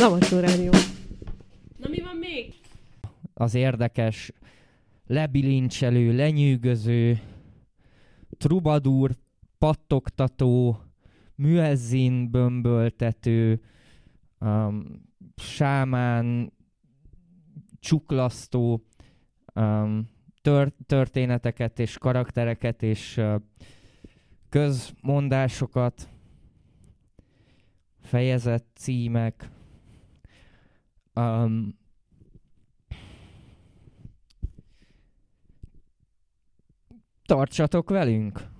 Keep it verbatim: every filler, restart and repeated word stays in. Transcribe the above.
Lamasó Rádió. Na mi van még? Az érdekes, lebilincselő, lenyűgöző, trubadúr, pattogtató, müezzin bömböltető, um, sámán, csuklasztó um, tör- történeteket és karaktereket és uh, közmondásokat, fejezet címek. Um, tartsatok velünk!